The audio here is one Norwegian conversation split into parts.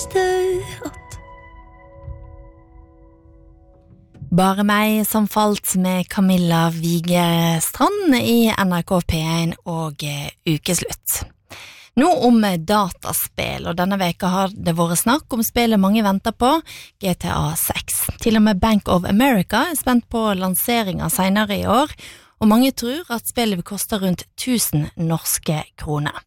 Bare meg som falt med Camilla Wigestrand i NRK P1 og ukeslutt. Nå om dataspill, og denne veka har det vært snakk om spillet mange venter på, GTA 6. Til og med Bank of America spent på lanseringen senere i år, og mange tror at spillet vil koste rundt 1000 norske kroner.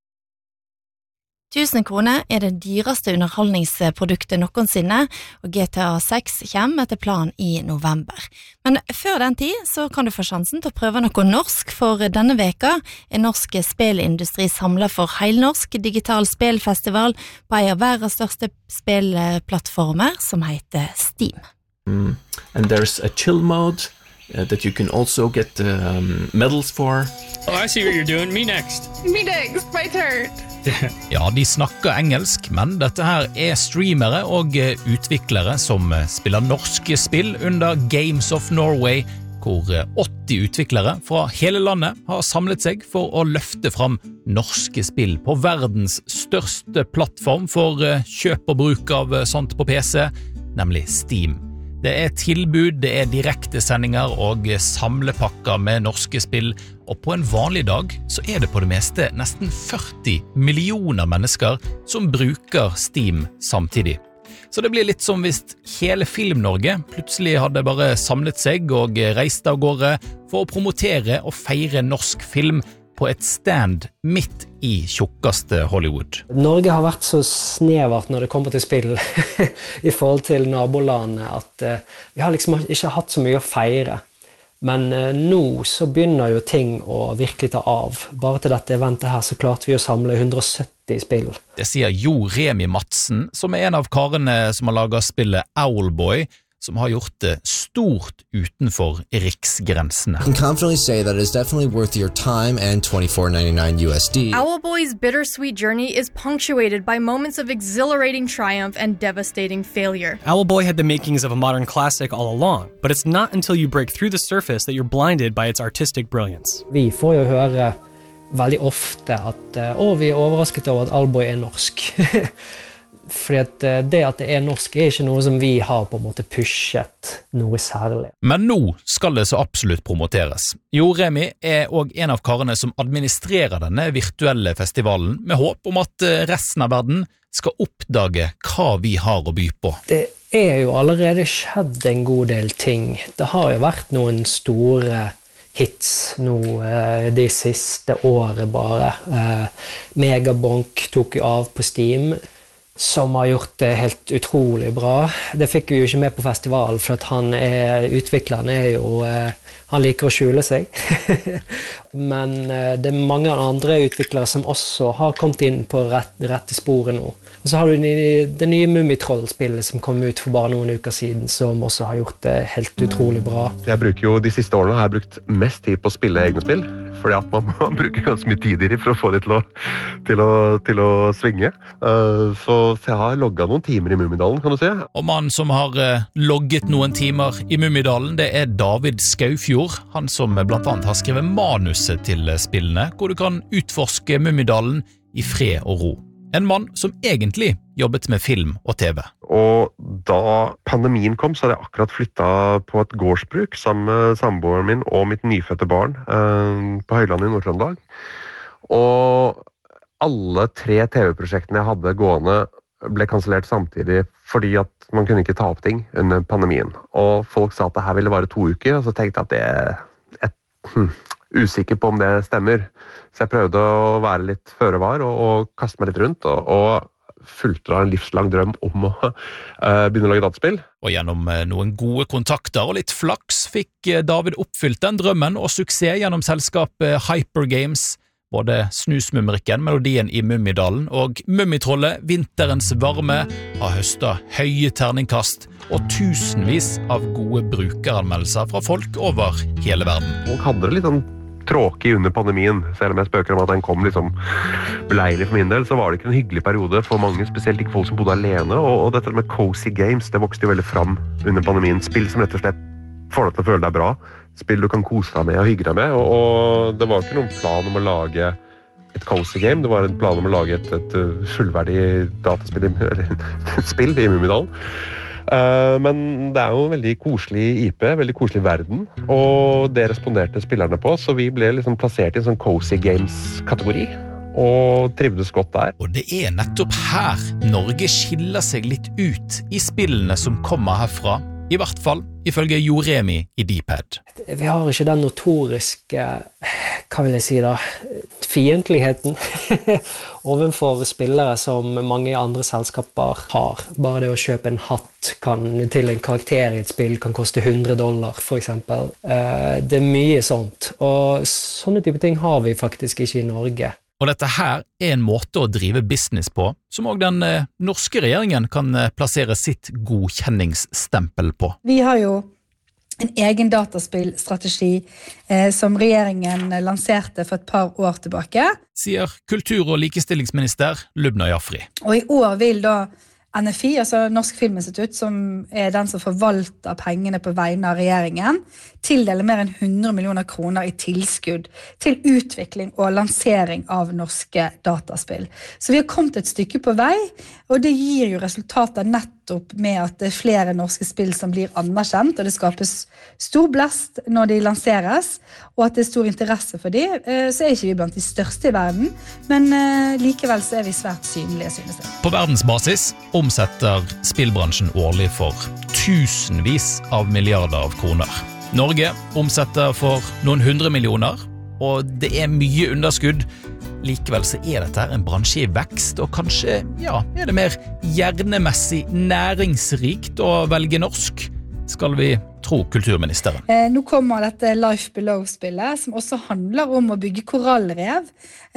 1000 kroner det dyreste underholdningsproduktet noensinne, og GTA 6 kommer etter plan i november. Men før den tid så kan du få sjansen til å prøve noe norsk, for denne veka norsk spillindustri samlet for heilnorsk digital spillfestival på en av verdens største spillplattformer som heter Steam. And there's a chill mode that you can also get medals for. Oh, I see what you're doing. Me next. Me next, my turn. Ja, de snakker engelsk, men dette her streamere og utviklere som spiller norske spill under Games of Norway, hvor 80 utviklere fra hele landet har samlet seg for å løfte fram norske spill på verdens største plattform for kjøp og bruk av sånt på PC, nemlig Steam. Det tilbud, det direktesendinger og samlepakker med norske spill, og på en vanlig dag så det på det meste nesten 40 millioner mennesker som bruker Steam samtidig. Så det blir litt som hvis hele Film-Norge plutselig hadde bare samlet seg og reist av gårde for å promotere og feire norsk film på et stand midt i tjukkeste Hollywood. Norge har vært så snevert når det kommer til spill i forhold til nabolandene at vi har liksom ikke hatt så mye å feire. Men nå så begynner jo ting å virkelig ta av. Bare til dette eventet her så klarte vi å samle 170 spill. Det sier Jo Remi Madsen, som en av karene som har laget spillet Owlboy, som har gjort det stort utenfor riksgrensene. I can confidently say that it is definitely worth your time and $24.99 USD. Owlboy's bittersweet journey is punctuated by moments of exhilarating triumph and devastating failure. Owlboy had the makings of a modern classic all along, but it's not until you break through the surface that you're blinded by its artistic brilliance. Vi får jo høre veldig ofte at vi overrasket over at Owlboy norsk. Fordi at det norsk ikke noe som vi har på en måte pushet noe særlig. Men nå skal det så absolutt promoteres. Jo Remi også en av karene som administrerer denne virtuelle festivalen, med håp om at resten av verden skal oppdage hva vi har å by på. Det jo allerede skjedd en god del ting. Det har jo vært noen store hits nå de siste året bare. Megabonk tok jo av på Steam, som har gjort det helt utrolig bra. Det fikk vi jo ikke med på festivalen, for at utvikleren jo, han liker å skjule seg. Men det mange andre utviklere som også har kommet inn på rette sporet nå. Og så har du det nye Mummitroll-spillet som kom ut for bare noen uker siden, som også har gjort det helt utrolig bra. Jeg bruker jo de siste årene har jeg brukt mest tid på å spille egne spill, fordi at man bruker ganske mye tid i det for å få det til å svinge. Så jeg har logget noen timer i Mummidalen, kan du se. Og mannen som har logget noen timer i Mummidalen, det David Skaufjord, han som blant annet har skrevet manuset til spillene, hvor du kan utforske Mummidalen i fred og ro. En mann som egentlig jobbet med film og TV. Og da pandemien kom, så hadde jeg akkurat flyttet på et gårdsbruk sammen med samboeren min og mitt nyfødte barn på Høylandet i Nord-Trøndelag. Og alle 3 TV-prosjektene jeg hadde gående ble kansellert samtidig fordi at man kunne ikke ta opp ting under pandemien. Og folk sa at det her ville vare 2 uker, og så tenkte jeg at det usikker på om det stemmer. Så jeg prøvde å være litt føre var og kaste meg litt rundt og fulgte en livslang drøm om å begynne å lage dataspill. Og gjennom noen gode kontakter og litt flaks fikk David oppfylt den drømmen og suksess gjennom selskapet Hyper Games. Både Snusmumrikken, melodien i Mummidalen og Mummitrollet, vinterens varme, har høstet høye terningkast og tusenvis av gode brukeranmeldelser fra folk over hele verden. Folk hadde det litt sånn tråkig under pandemien, selv om jeg spøker om at den kom liksom beleilig for min del, så var det ikke en hyggelig periode for mange, spesielt ikke folk som bodde alene, og dette med cozy games, det vokste jo veldig fram under pandemien. Spill som rett og slett får deg til å føle deg bra, spill du kan kose deg med og hygge deg med, og det var ikke noen plan om å lage et cozy game. Det var en plan om å lage et fullverdig dataspill, eller et spill i Mummidalen. Men det jo en veldig koselig IP, veldig koselig verden, og det responderte spillerne på, så vi ble liksom plassert i en sånn cozy games-kategori, og trivdes godt der. Og det nettopp her Norge skiller seg litt ut i spillene som kommer herfra, i hvert fall ifølge Joremi i D-pad. Vi har ikke den notoriske, hva vil jeg si da, fiendtligheten ovenfor spillere som mange andre selskaper har. Bare det å kjøpe en hatt til en karakter i et spill kan koste $100 for eksempel. Det mye sånt, og sånne type ting har vi faktisk ikke i Norge. Og dette her en måte å drive business på, som også den norske regjeringen kan plassere sitt godkjenningsstempel på. Vi har jo en egen dataspillstrategi som regjeringen lanserte for et par år tilbake. Sier kultur- og likestillingsminister Lubna Jafri. Og i år vil da NFI, altså Norsk Filminstitutt, som den som forvalter pengene på vegne av regjeringen, tildeler mer enn 100 millioner kroner i tilskudd til utvikling og lansering av norske dataspill. Så vi har kommet et stykke på vei, og det gir jo resultater nettopp med at det flere norske spill som blir anerkjent, og det skapes stor blest når de lanseres, og at det stor interesse for de, så ikke vi blant de største i verden, men likevel så vi svært synlige, synes jeg. På verdensbasis omsetter spillbransjen årlig for tusenvis av milliarder av kroner. Norge omsetter for noen 100 millioner, og det mye underskudd. Likevel så dette en bransje i vekst, og kanskje, det mer hjernemessig næringsrikt å velge norsk, skal vi tro kulturministeren. Nå kommer dette Life Below-spillet, som også handler om å bygge korallrev,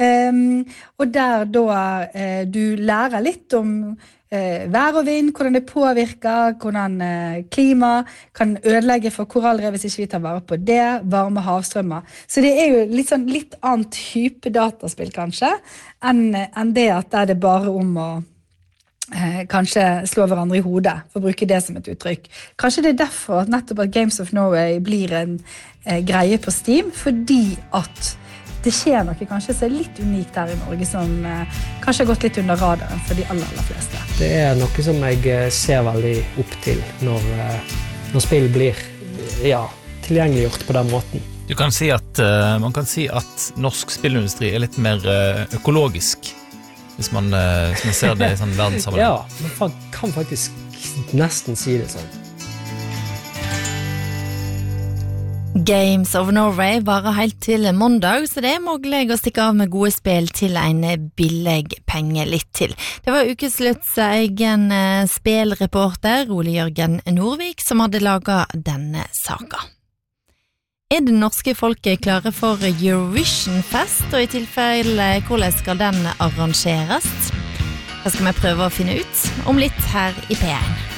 og der da du lærer litt om vær og vind, hvordan det påvirker, hvordan klima kan ødelegge for korallrev hvis ikke vi tar vare på det, varme havstrømmer. Så det jo litt annen type dataspill kanskje, enn det at det bare om å kanskje slå hverandre i hodet, for å bruke det som et uttrykk. Kanskje det derfor at nettopp at Games of Norway blir en greie på Steam, fordi at det skjer noe kanskje så litt unikt her i Norge som kanskje har gått litt under radaren for de aller fleste. Det noe som jeg ser veldig opp til når spill blir tilgjengeliggjort på den måten. Du kan si at, man kan si at norsk spillindustri litt mer økologisk, hvis man ser det i sånn verdenssammenheng. Ja, man kan faktisk nesten si det sånn. Games of Norway varer helt til mandag, så det mulig å stikke av med gode spill til en billig penge litt til. Det var ukeslutts egen spillreporter, Ole Jørgen Nordvik, som hadde laget denne saga. Det norske folket klare for Eurovision Fest, og i tilfelle hvordan skal den arrangeres? Det skal vi prøve å finne ut om litt her i P1.